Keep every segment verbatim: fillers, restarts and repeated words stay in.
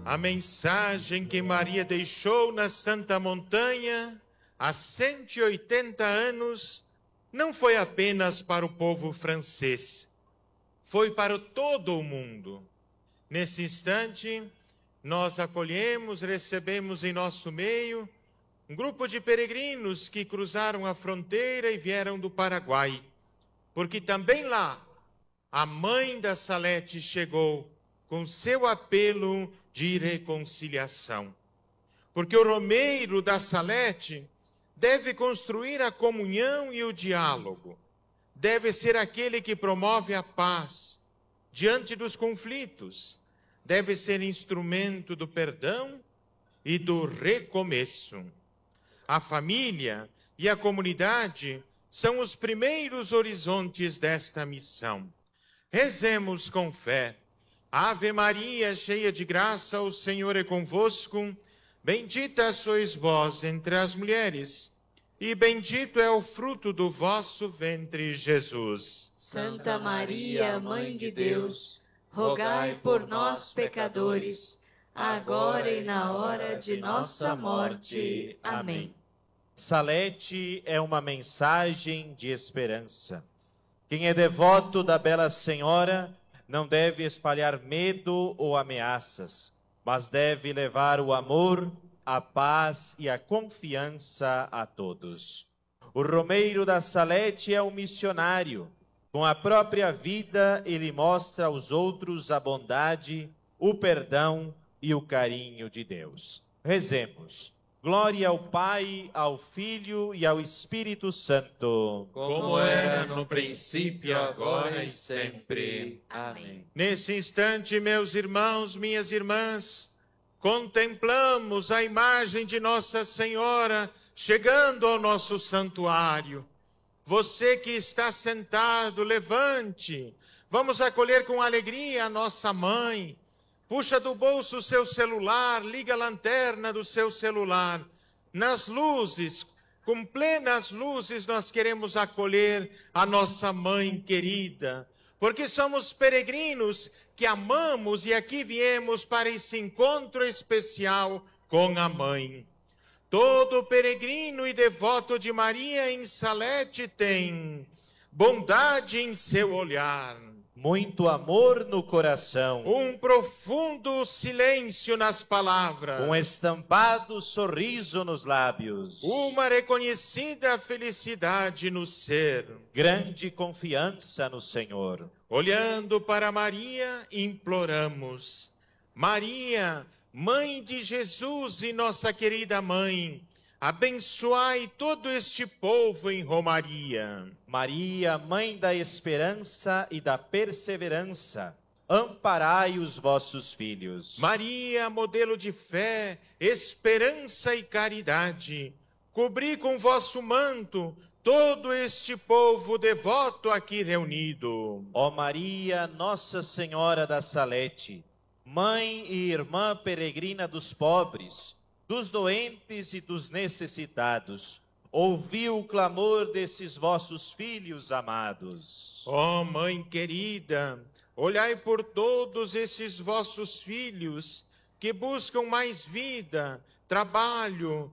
A mensagem que Maria deixou na Santa Montanha há cento e oitenta anos não foi apenas para o povo francês, foi para todo o mundo. Nesse instante, nós acolhemos, recebemos em nosso meio um grupo de peregrinos que cruzaram a fronteira e vieram do Paraguai, porque também lá a mãe da Salete chegou com seu apelo de reconciliação. Porque o romeiro da Salete deve construir a comunhão e o diálogo, deve ser aquele que promove a paz diante dos conflitos, deve ser instrumento do perdão e do recomeço. A família e a comunidade são os primeiros horizontes desta missão. Rezemos com fé. Ave Maria, cheia de graça, o Senhor é convosco. Bendita sois vós entre as mulheres, e bendito é o fruto do vosso ventre, Jesus. Santa Maria, Mãe de Deus, rogai por nós, pecadores, agora e na hora de nossa morte. Amém. Salete é uma mensagem de esperança. Quem é devoto da Bela Senhora não deve espalhar medo ou ameaças, mas deve levar o amor, a paz e a confiança a todos. O romeiro da Salete é um missionário. Com a própria vida, ele mostra aos outros a bondade, o perdão e o carinho de Deus. Rezemos. Glória ao Pai, ao Filho e ao Espírito Santo. Como era no princípio, agora e sempre. Amém. Nesse instante, meus irmãos, minhas irmãs, contemplamos a imagem de Nossa Senhora chegando ao nosso santuário. Você que está sentado, levante. Vamos acolher com alegria a nossa mãe. Puxa do bolso o seu celular, liga a lanterna do seu celular. Nas luzes, com plenas luzes, nós queremos acolher a nossa mãe querida, porque somos peregrinos que amamos e aqui viemos para esse encontro especial com a mãe. Todo peregrino e devoto de Maria em Salete tem bondade em seu olhar, muito amor no coração, um profundo silêncio nas palavras, um estampado sorriso nos lábios, uma reconhecida felicidade no ser, grande confiança no Senhor. Olhando para Maria, imploramos: Maria, Mãe de Jesus e nossa querida Mãe, abençoai todo este povo em romaria. Maria, Mãe da esperança e da perseverança, amparai os vossos filhos. Maria, modelo de fé, esperança e caridade, cobri com vosso manto todo este povo devoto aqui reunido. Ó Maria, Nossa Senhora da Salete, Mãe e Irmã peregrina dos pobres, dos doentes e dos necessitados, ouvi o clamor desses vossos filhos amados. Ó Mãe querida, olhai por todos esses vossos filhos que buscam mais vida, trabalho,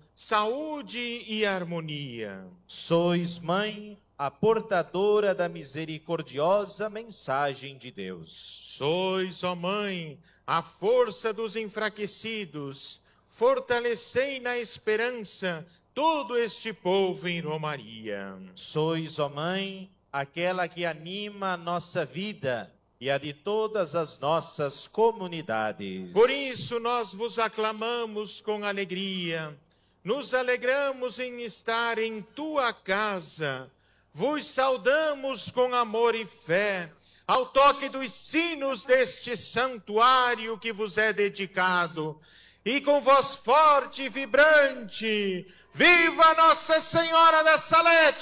saúde e harmonia. Sois, Mãe, a portadora da misericordiosa mensagem de Deus. Sois, ó Mãe, a força dos enfraquecidos. Fortalecei na esperança todo este povo em romaria. Sois, ó Mãe, aquela que anima a nossa vida e a de todas as nossas comunidades. Por isso nós vos aclamamos com alegria, nos alegramos em estar em tua casa, vos saudamos com amor e fé, ao toque dos sinos deste santuário que vos é dedicado, e com voz forte e vibrante, viva Nossa Senhora da Salete!